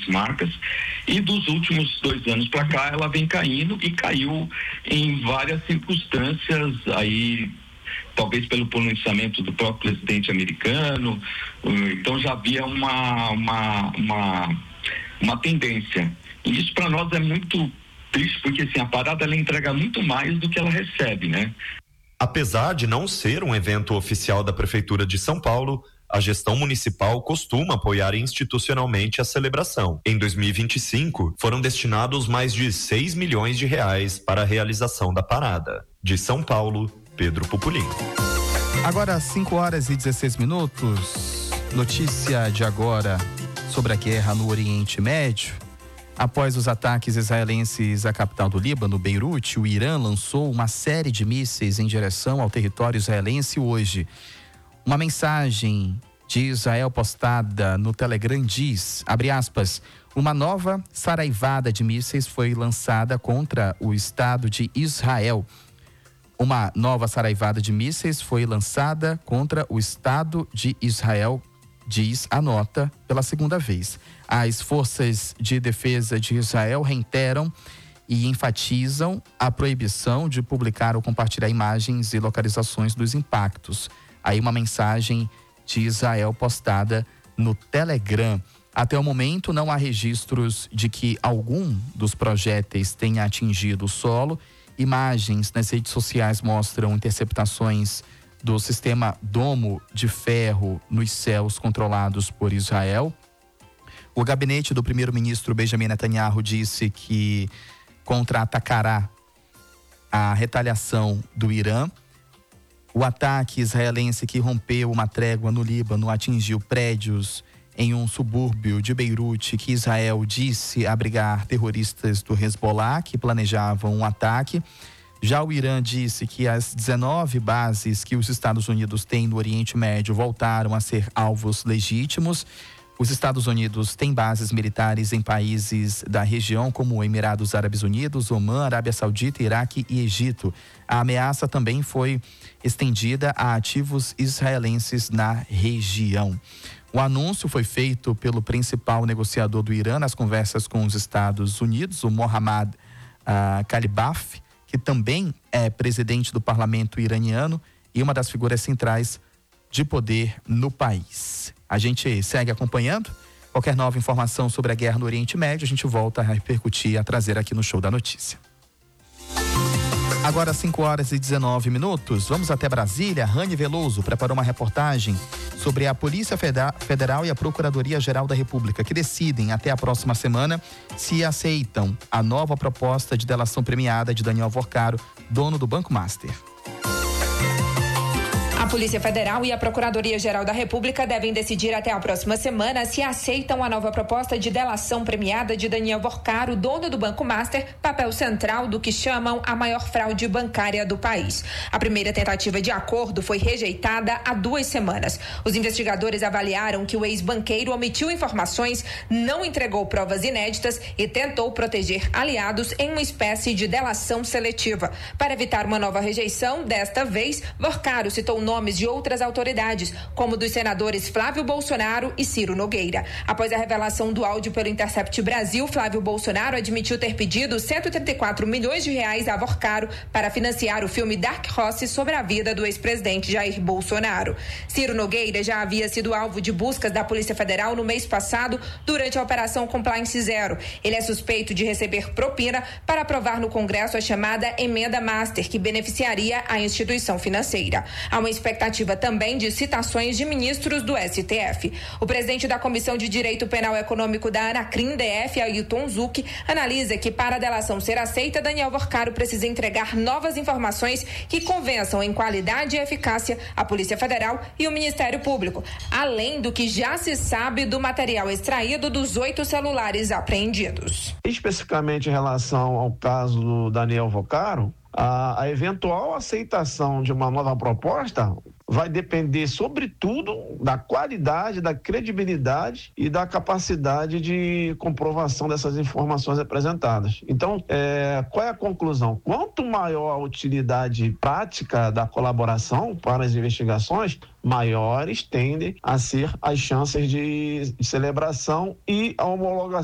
grandes marcas, e dos últimos 2 anos para cá ela vem caindo e caiu em várias circunstâncias aí, talvez pelo pronunciamento do próprio presidente americano. Então já havia uma tendência. E isso para nós é muito triste, porque assim, a parada ela entrega muito mais do que ela recebe, né? Apesar de não ser um evento oficial da Prefeitura de São Paulo, a gestão municipal costuma apoiar institucionalmente a celebração. Em 2025, foram destinados mais de 6 milhões de reais para a realização da parada. De São Paulo, Pedro Pupulim. Agora, 5h16. Notícia de agora sobre a guerra no Oriente Médio. Após os ataques israelenses à capital do Líbano, Beirute, o Irã lançou uma série de mísseis em direção ao território israelense hoje. Uma mensagem de Israel postada no Telegram diz, abre aspas, uma nova saraivada de mísseis foi lançada contra o Estado de Israel. Uma nova saraivada de mísseis foi lançada contra o Estado de Israel, diz a nota pela segunda vez. As forças de defesa de Israel reiteram e enfatizam a proibição de publicar ou compartilhar imagens e localizações dos impactos. Aí uma mensagem de Israel postada no Telegram. Até o momento não há registros de que algum dos projéteis tenha atingido o solo. Imagens nas redes sociais mostram interceptações do sistema Domo de Ferro nos céus controlados por Israel. O gabinete do primeiro-ministro Benjamin Netanyahu disse que contra-atacará a retaliação do Irã. O ataque israelense que rompeu uma trégua no Líbano atingiu prédios em um subúrbio de Beirute que Israel disse abrigar terroristas do Hezbollah que planejavam um ataque. Já o Irã disse que as 19 bases que os Estados Unidos têm no Oriente Médio voltaram a ser alvos legítimos. Os Estados Unidos têm bases militares em países da região como Emirados Árabes Unidos, Omã, Arábia Saudita, Iraque e Egito. A ameaça também foi estendida a ativos israelenses na região. O anúncio foi feito pelo principal negociador do Irã nas conversas com os Estados Unidos, o Mohammad Khalibaf, que também é presidente do parlamento iraniano e uma das figuras centrais de poder no país. A gente segue acompanhando. Qualquer nova informação sobre a guerra no Oriente Médio, a gente volta a repercutir, a trazer aqui no Show da Notícia. Agora 5h19. Vamos até Brasília. Rani Veloso preparou uma reportagem sobre a Polícia Federal e a Procuradoria-Geral da República, que decidem até a próxima semana se aceitam a nova proposta de delação premiada de Daniel Vorcaro, dono do Banco Master. A Polícia Federal e a Procuradoria-Geral da República devem decidir até a próxima semana se aceitam a nova proposta de delação premiada de Daniel Vorcaro, dono do Banco Master, papel central do que chamam a maior fraude bancária do país. A primeira tentativa de acordo foi rejeitada há 2 semanas. Os investigadores avaliaram que o ex-banqueiro omitiu informações, não entregou provas inéditas e tentou proteger aliados em uma espécie de delação seletiva. Para evitar uma nova rejeição, desta vez, Vorcaro citou nomes de outras autoridades, como dos senadores Flávio Bolsonaro e Ciro Nogueira. Após a revelação do áudio pelo Intercept Brasil, Flávio Bolsonaro admitiu ter pedido 134 milhões de reais a Vorcaro para financiar o filme Dark Horse sobre a vida do ex-presidente Jair Bolsonaro. Ciro Nogueira já havia sido alvo de buscas da Polícia Federal no mês passado, durante a Operação Compliance Zero. Ele é suspeito de receber propina para aprovar no Congresso a chamada Emenda Master, que beneficiaria a instituição financeira. Há uma expectativa também de citações de ministros do STF. O presidente da Comissão de Direito Penal Econômico da Anacrim DF, Ailton Zucchi, analisa que para a delação ser aceita, Daniel Vorcaro precisa entregar novas informações que convençam em qualidade e eficácia a Polícia Federal e o Ministério Público, além do que já se sabe do material extraído dos 8 celulares apreendidos. Especificamente em relação ao caso do Daniel Vorcaro, a eventual aceitação de uma nova proposta vai depender, sobretudo, da qualidade, da credibilidade e da capacidade de comprovação dessas informações apresentadas. Então, qual é a conclusão? Quanto maior a utilidade prática da colaboração para as investigações, maiores tendem a ser as chances de celebração e a homologação